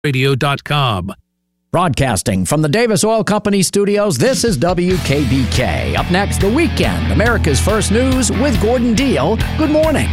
Radio.com. Broadcasting from the Davis Oil Company studios, this is WKBK. Up next, The Weekend, America's First News with Gordon Deal. Good morning.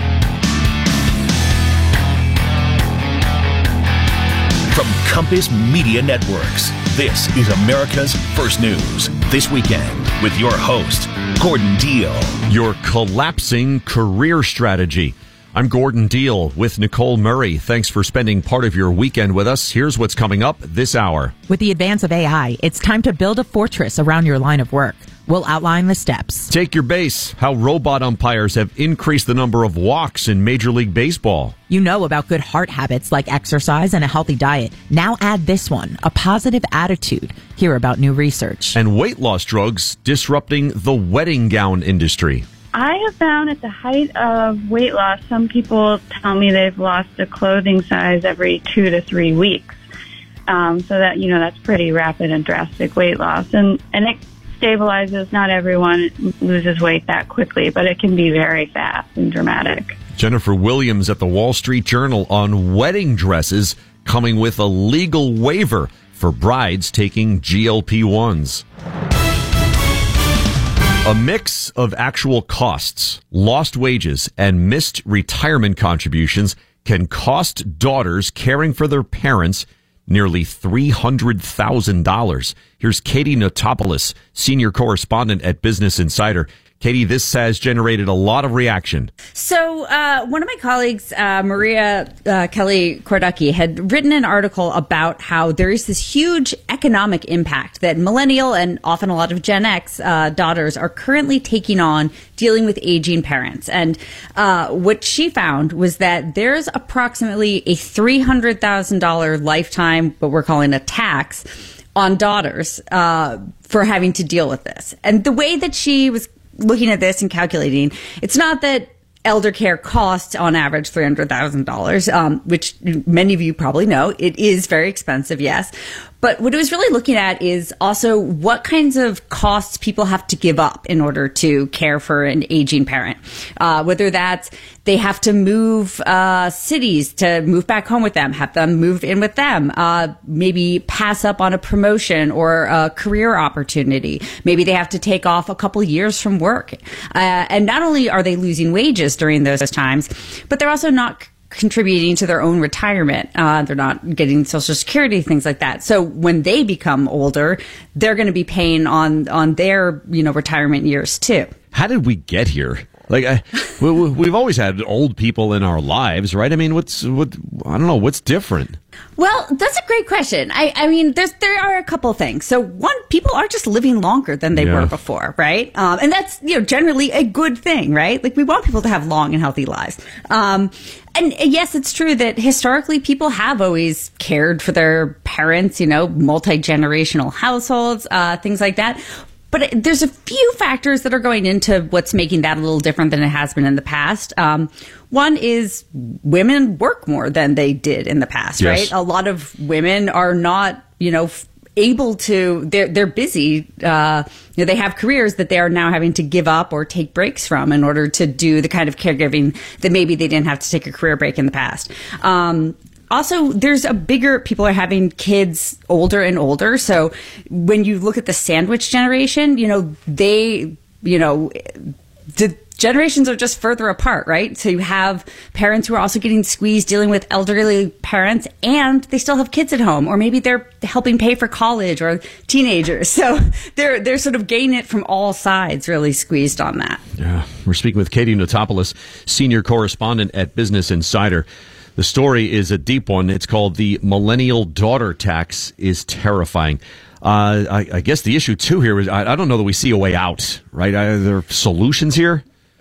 From Compass Media Networks, this is America's First News. This Weekend with your host, Gordon Deal. Your collapsing career strategy. I'm Gordon Deal with Nicole Murray. Thanks for spending part of your weekend with us. Here's what's coming up this hour. With the advance of AI, it's time to build a fortress around your line of work. We'll outline the steps. Take your base, how robot umpires have increased the number of walks in Major League Baseball. You know about good heart habits like exercise and a healthy diet. Now add this one, a positive attitude. Hear about new research. And weight loss drugs disrupting the wedding gown industry. I have found at the height of weight loss, some people tell me they've lost a clothing size every 2 to 3 weeks. So that, that's pretty rapid and drastic weight loss. And it stabilizes. Not everyone loses weight that quickly, but it can be very fast and dramatic. Jennifer Williams at the Wall Street Journal on wedding dresses coming with a legal waiver for brides taking GLP-1s. A mix of actual costs, lost wages, and missed retirement contributions can cost daughters caring for their parents nearly $300,000. Here's Katie Notopoulos, senior correspondent at Business Insider. Katie, this has generated a lot of reaction. So one of my colleagues, Maria Kelly Korducky, had written an article about how there is this huge economic impact that millennial and often a lot of Gen X daughters are currently taking on dealing with aging parents. And what she found was that there's approximately a $300,000 lifetime, what we're calling a tax, on daughters for having to deal with this. And the way that she was looking at this and calculating, it's not that elder care costs on average $300,000, which many of you probably know. It is very expensive, yes. But what it was really looking at is also what kinds of costs people have to give up in order to care for an aging parent. Whether that's they have to move cities to move back home with them, have them move in with them, maybe pass up on a promotion or a career opportunity. Maybe they have to take off a couple years from work. And not only are they losing wages during those times, but they're also not contributing to their own retirement. They're not getting Social Security, things like that. So when they become older, they're going to be paying on their, retirement years too. How did we get here? We've always had old people in our lives, right? I mean, what's different? Well, that's a great question. I mean, there are a couple things. So one, people are just living longer than they were before, right? And that's, generally a good thing, right? Like we want people to have long and healthy lives. And yes, it's true that historically people have always cared for their parents, multi-generational households, things like that. But there's a few factors that are going into what's making that a little different than it has been in the past. One is women work more than they did in the past, right? A lot of women are not, able to, they're busy. They have careers that they are now having to give up or take breaks from in order to do the kind of caregiving that maybe they didn't have to take a career break in the past. Also, there's people are having kids older and older. So when you look at the sandwich generation, the generations are just further apart, right? So you have parents who are also getting squeezed dealing with elderly parents and they still have kids at home, or maybe they're helping pay for college or teenagers. So they're sort of getting it from all sides, really squeezed on that. Yeah. We're speaking with Katie Notopoulos, senior correspondent at Business Insider. The story is a deep one. It's called The Millennial Daughter Tax is Terrifying. I guess the issue, too, here is I don't know that we see a way out, right? Are there solutions here?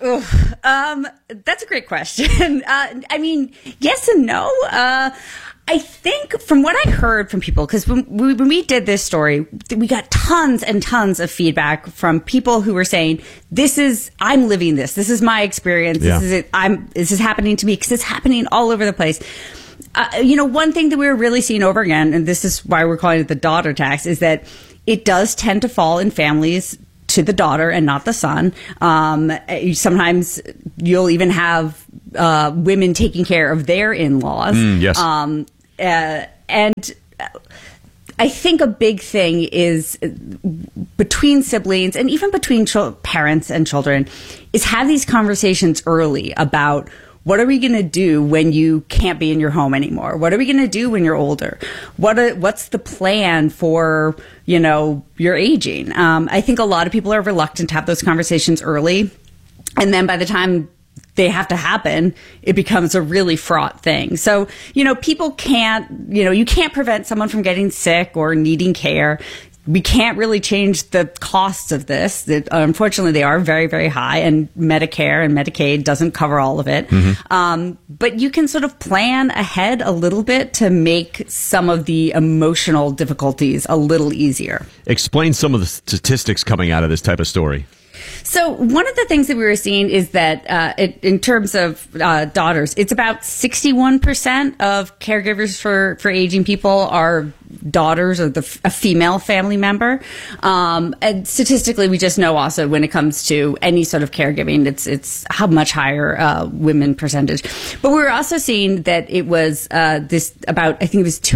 That's a great question. I mean, yes and no. I think from what I heard from people, because when we did this story, we got tons and tons of feedback from people who were saying, I'm living this. This is my experience. Yeah. This is happening to me because it's happening all over the place. One thing that we were really seeing over again, and this is why we're calling it the daughter tax, is that it does tend to fall in families to the daughter and not the son. Sometimes you'll even have women taking care of their in-laws. Yes. And I think a big thing is between siblings and even between parents and children is have these conversations early about what are we going to do when you can't be in your home anymore? What are we going to do when you're older? What's the plan for, your aging? I think a lot of people are reluctant to have those conversations early. And then by the time they have to happen, it becomes a really fraught thing. So, people can't, you can't prevent someone from getting sick or needing care. We can't really change the costs of this. Unfortunately, they are very, very high, and Medicare and Medicaid doesn't cover all of it. But you can sort of plan ahead a little bit to make some of the emotional difficulties a little easier. Explain some of the statistics coming out of this type of story. So one of the things that we were seeing is that in terms of daughters, it's about 61% of caregivers for aging people are daughters or a female family member. And statistically, we just know also when it comes to any sort of caregiving, it's how much higher women percentage. But we were also seeing that it was I think it was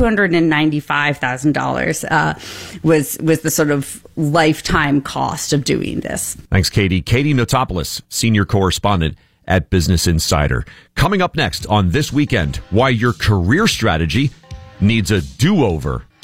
$295,000 was the sort of lifetime cost of doing this. Thanks, Katie. Katie Notopoulos, senior correspondent at Business Insider. Coming up next on This Weekend, why your career strategy needs a do-over.